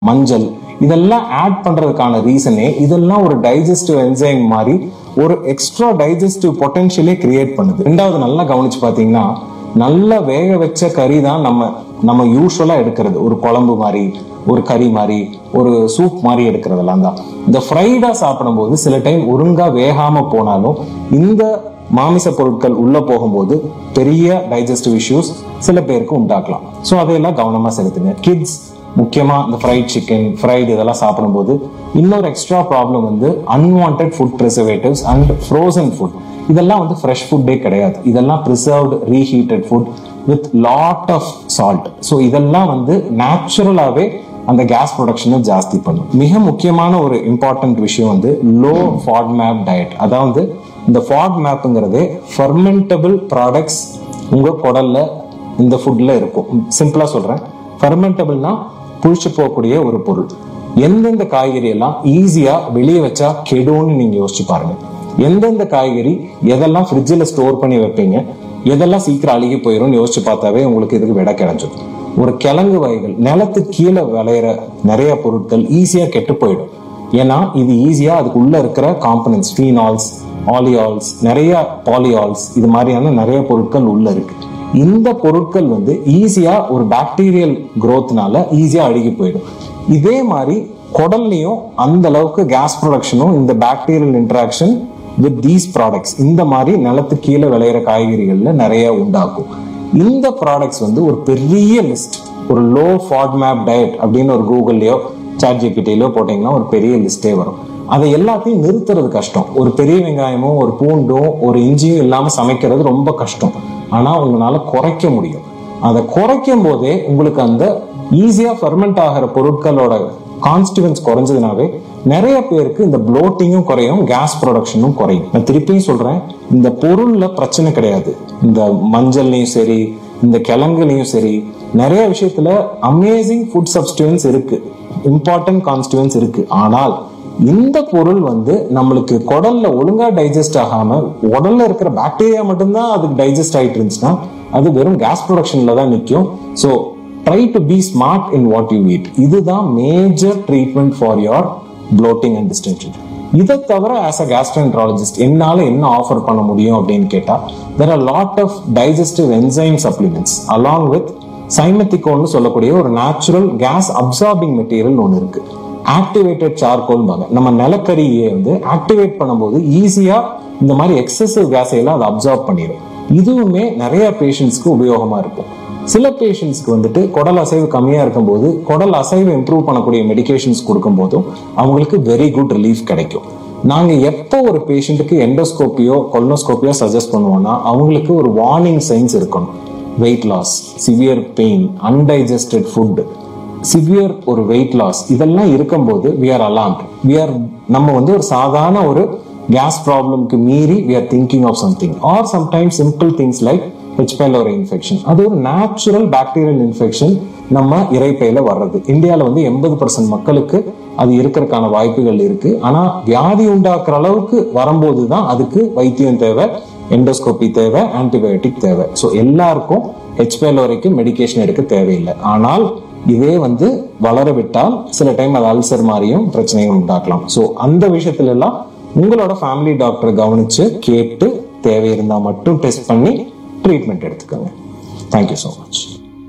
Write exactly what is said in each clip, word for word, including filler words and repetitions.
மஞ்சள் இதெல்லாம் ஆட் பண்றதுக்கான ரீசனே இதெல்லாம் ஒரு டைஜஸ்டிவ் என்சைம் மாதிரி ஒரு எக்ஸ்ட்ரா டைஜஸ்டிவ் பொட்டன்ஷியலே கிரியேட் பண்ணுது. ரெண்டாவது நல்லா கவனிச்சு பாத்தீங்கன்னா, நல்லா வேக வச்ச கறி தான் நம்ம நம்ம யூஸ்வலா எடுக்கிறது. ஒரு குழம்பு மாதிரி, ஒரு கறி மாதிரி, ஒரு சூப் மாதிரி எடுக்கிறதெல்லாம் தான். இந்த ஃப்ரைடா சாப்பிடும் போது சில டைம் ஒழுங்கா வேகாம போனாலும் இந்த மாமிச பொருட்கள் உள்ள போகும்போது பெரிய டைஜஸ்டிவ் இஷ்யூஸ் சில பேருக்கு உண்டாக்கலாம். ஸோ அதையெல்லாம் கவனமா செலுத்துங்க. கிட்ஸ் முக்கியமா இந்த ஃப்ரைட் சிக்கன், ஃப்ரைடு இதெல்லாம் சாப்பிடும்போது இன்னொரு எக்ஸ்ட்ரா ப்ராப்ளம் வந்து unwanted food preservatives and frozen food. இதெல்லாம் வந்து ஃப்ரெஷ் ஃபுட்டே கிடையாது. இதெல்லாம் preserved reheated food with lot of salt. So இதெல்லாம் வந்து நேச்சுரலாவே அந்த கேஸ் ப்ரொடக்ஷனை ஜாஸ்தி பண்ணும். மிக முக்கியமான ஒரு இம்பார்ட்டன்ட் விஷயம் வந்து லோ ஃபாட்மேப் டயட். அதாவது இந்த ஃபாட்மேப்ங்கிறதே ஃபர்மெண்டபிள் ப்ராடக்ட்ஸ் உங்க குடல்ல இந்த ஃபுட்ல இருக்கும். சிம்பிளா சொல்றேன், ஃபர்மெண்டபிள்னா புளிச்சு போகக்கூடிய ஒரு பொருள். எந்தெந்த காய்கறி எல்லாம் ஈஸியா வெளியே வச்சா கெடும்னு நீங்க யோசிச்சு பாருங்க. எந்தெந்த காய்கறி எதெல்லாம் ஃப்ரிட்ஜில் ஸ்டோர் பண்ணி வைப்பீங்க, எதெல்லாம் சீக்கிரம் அழுகி போயிடும் யோசிச்சு பார்த்தாவே உங்களுக்கு இதுக்கு விட கிடைச்சிடும். ஒரு கிழங்கு வகைகள், நிலத்துக்கு கீழே விளையிற நிறைய பொருட்கள் ஈஸியா கெட்டு போயிடும். ஏன்னா இது ஈஸியா அதுக்குள்ள இருக்கிற காம்பனன்ட்ஸ், ஃபீனால்ஸ், ஆலியால்ஸ், நிறைய பாலியால்ஸ், இது மாதிரியான நிறைய பொருட்கள் உள்ள இருக்கு. இந்த பொருட்கள் வந்து ஈஸியா ஒரு பாக்டீரியல் குரோத்னால ஈஸியா அழுகி போயிடும். இதே மாதிரி குடல்லையும் அந்த அளவுக்கு கேஸ் ப்ரொடக்ஷனும் இந்த bacterial interaction with these products இந்த மாதிரி நிலத்துக்கு கீழே விளையிற காய்கறிகள்ல நிறைய உண்டாக்கும். இந்த ப்ராடக்ட்ஸ் வந்து ஒரு பெரிய லிஸ்ட், ஒரு லோ ஃபாட்மேப் டயட் அப்படின்னு ஒரு கூகுள்லயோ சாட் ஜிபிடிலயோ போட்டீங்கன்னா ஒரு பெரிய லிஸ்டே வரும். அதை எல்லாத்தையும் நிறுத்துறது கஷ்டம். ஒரு பெரிய வெங்காயமும் ஒரு பூண்டும் ஒரு இஞ்சியும் இல்லாம சமைக்கிறது ரொம்ப கஷ்டம். ஆனா உங்களால குறைக்க முடியும். அதை குறைக்கும் போதே உங்களுக்கு அந்த ஈஸியா ஃபெர்மெண்ட் ஆகிற பொருட்களோட கான்ஸ்டிவன்ஸ் குறைஞ்சதுனாவே நிறைய பேருக்கு இந்த ப்ளோட்டிங்கும் குறையும், கேஸ் ப்ரொடக்ஷனும் குறையும். நான் திருப்பியும் சொல்றேன், இந்த பொருள்ல பிரச்சனை கிடையாது. இந்த மஞ்சள்லயும் சரி, இந்த கிழங்குலயும் சரி, நிறைய விஷயத்துல அமேசிங் ஃபுட் சப்ஸ்டிவன்ஸ் இருக்கு, இம்பார்ட்டன்ட் கான்ஸ்டிவன்ஸ் இருக்கு. ஆனால் இந்த பொருள் வந்து நம்மளுக்கு குடல்ல ஒழுங்கா டைஜஸ்ட் ஆகாம உடல்ல இருக்கிற பாக்டீரியா மட்டும்தான் அதுக்கு டைஜஸ்ட் ஆயிட்டு இருந்துச்சுன்னா அது வெறும் கேஸ் ப்ரொடக்ஷன்ல தான் நிற்கும். So try to be smart in what you eat. இதுதான் major treatment for your floating and distinction. இதை தவிர ஆஸ் அ கேஸ்ட்ரோஎன்டராலஜிஸ்ட் என்னால என்ன ஆஃபர் பண்ண முடியும் அப்படின்னு கேட்டா, there are lot of digestive enzyme supplements along with சைமத்திகோன்னு சொல்லக்கூடிய ஒரு நேச்சுரல் கேஸ் அப்சார்பிங் மெட்டீரியல் ஒன்று இருக்கு. ஆக்டிவேட்டட் சார்கோல் பாங்க, நம்ம நிலக்கரியை வந்து ஆக்டிவேட் பண்ணும்போது ஈஸியா இந்த மாதிரி எக்ஸசிவ் கேஸை எல்லாம் அதை அப்சார்ப் பண்ணிடும். இதுவுமே நிறைய பேஷண்ட்ஸ்க்கு உபயோகமா இருக்கும். சில பேஷண்ட்ஸ்க்கு வந்துட்டு குடல் அசைவு கம்மியா இருக்கும்போது குடல் அசைவு இம்ப்ரூவ் பண்ணக்கூடிய மெடிகேஷன்ஸ் கொடுக்கும் போதும் அவங்களுக்கு வெரி குட் ரிலீஃப் கிடைக்கும். நாங்க எப்போ ஒரு பேஷண்ட்டுக்கு எண்டோஸ்கோப்பியோ கொலனோஸ்கோப்பியோ சஜஸ்ட் பண்ணுவோம்னா அவங்களுக்கு ஒரு வார்னிங் சைன்ஸ் இருக்கணும். Weight loss, severe pain, undigested food, severe ஒரு வெயிட் லாஸ், இதெல்லாம் இருக்கும்போது we are alarmed. we are நம்ம வந்து ஒரு சாதாரண ஒரு கேஸ் ப்ராப்ளம்க்கு மீறி we are thinking of something or sometimes simple things like H. pylori infection. அது ஒரு நேச்சுரல் பாக்டீரியல் இன்ஃபெக்ஷன் நம்ம இரைப்பையில வர்றது. இந்தியாவில் வந்து எண்பது பர்சன்ட் மக்களுக்கு அது இருக்கிறதுக்கான வாய்ப்புகள் இருக்கு. ஆனா வியாதி உண்டாக்குற அளவுக்கு வரும்போது தான் அதுக்கு வைத்தியம் தேவை, எண்டோஸ்கோபி தேவை, ஆன்டிபயோட்டிக் தேவை. ஸோ எல்லாருக்கும் H. pyloriக்கு மெடிகேஷன் எடுக்க தேவையில்லை. ஆனால் இதே வந்து வளர விட்டால் சில டைம் அது அல்சர் மாதிரியும் பிரச்சனைகள் உண்டாக்கலாம். ஸோ அந்த விஷயத்துல எல்லாம் உங்களோட ஃபேமிலி டாக்டரை கவனிச்சு கேட்டு தேவை இருந்தா மட்டும் டெஸ்ட் பண்ணி ட்ரீட்மெண்ட் எடுத்துக்கோங்க. Thank you so much.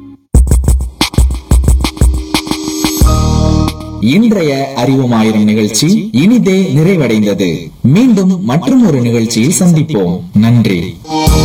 இன்றைய அறிவுமாயிரம் நிகழ்ச்சி இனிதே நிறைவடைந்தது. மீண்டும் மற்றும் ஒரு நிகழ்ச்சியில் சந்திப்போம். நன்றி.